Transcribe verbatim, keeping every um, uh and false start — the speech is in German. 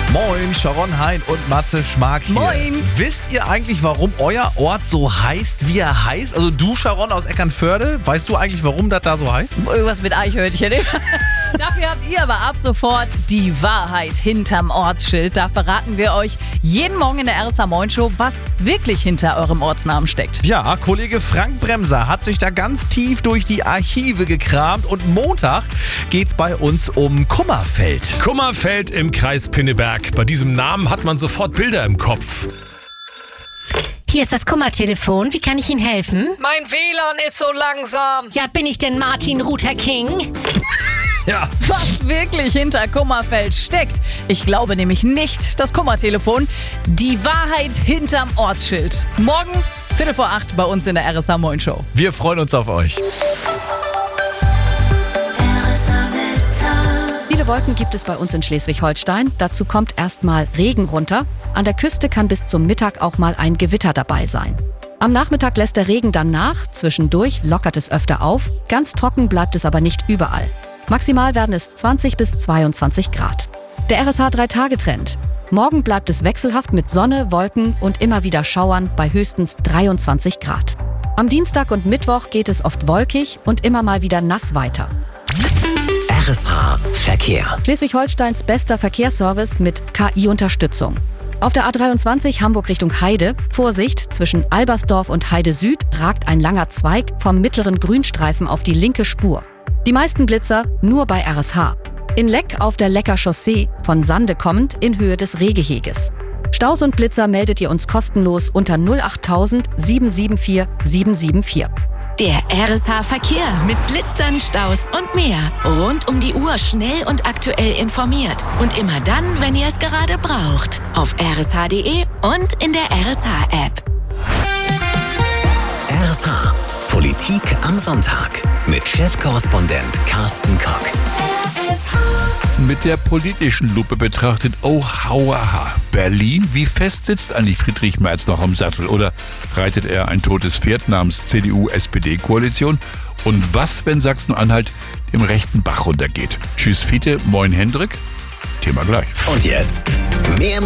Moin, Sharon Hein und Matze Schmark hier. Moin. Wisst ihr eigentlich, warum euer Ort so heißt, wie er heißt? Also du, Sharon aus Eckernförde, weißt du eigentlich, warum das da so heißt? Irgendwas mit Eichhörnchen. Dafür habt ihr aber ab sofort die Wahrheit hinterm Ortsschild. Da verraten wir euch jeden Morgen in der R S H-Moin Show, was wirklich hinter eurem Ortsnamen steckt. Ja, Kollege Frank Bremser hat sich da ganz tief durch die Archive gekramt und Montag geht's bei uns um Kummerfeld. Kummerfeld im Kreis Pinneberg. Bei diesem Namen hat man sofort Bilder im Kopf. Hier ist das Kummertelefon. Wie kann ich Ihnen helfen? Mein W L A N ist so langsam. Ja, bin ich denn Martin Luther King? Ja. Was wirklich hinter Kummerfeld steckt. Ich glaube nämlich nicht das Kummertelefon. Die Wahrheit hinterm Ortsschild. Morgen, Viertel vor acht, bei uns in der R S H-Moin Show. Wir freuen uns auf euch. Viele Wolken gibt es bei uns in Schleswig-Holstein. Dazu kommt erstmal Regen runter. An der Küste kann bis zum Mittag auch mal ein Gewitter dabei sein. Am Nachmittag lässt der Regen dann nach. Zwischendurch lockert es öfter auf. Ganz trocken bleibt es aber nicht überall. Maximal werden es zwanzig bis zweiundzwanzig Grad. Der R S H-Drei-Tage-Trend. Morgen bleibt es wechselhaft mit Sonne, Wolken und immer wieder Schauern bei höchstens dreiundzwanzig Grad. Am Dienstag und Mittwoch geht es oft wolkig und immer mal wieder nass weiter. R S H Verkehr. Schleswig-Holsteins bester Verkehrsservice mit K I-Unterstützung. Auf der A dreiundzwanzig Hamburg Richtung Heide. Vorsicht, zwischen Albersdorf und Heide Süd ragt ein langer Zweig vom mittleren Grünstreifen auf die linke Spur. Die meisten Blitzer nur bei R S H. In Leck auf der Lecker Chaussee, von Sande kommend in Höhe des Rehgeheges. Staus und Blitzer meldet ihr uns kostenlos unter null acht tausend sieben sieben vier sieben sieben vier. Der R S H Verkehr mit Blitzern, Staus und mehr. Rund um die Uhr schnell und aktuell informiert. Und immer dann, wenn ihr es gerade braucht. Auf r s h punkt d e und in der R S H-App. R S H Politik am Sonntag mit Chefkorrespondent Carsten Kock. Mit der politischen Lupe betrachtet, oh hauaha, Berlin, wie fest sitzt eigentlich Friedrich Merz noch am Sattel? Oder reitet er ein totes Pferd namens C D U S P D-Koalition? Und was, wenn Sachsen-Anhalt dem rechten Bach runtergeht? Tschüss Fiete, moin Hendrik, Thema gleich. Und jetzt mehr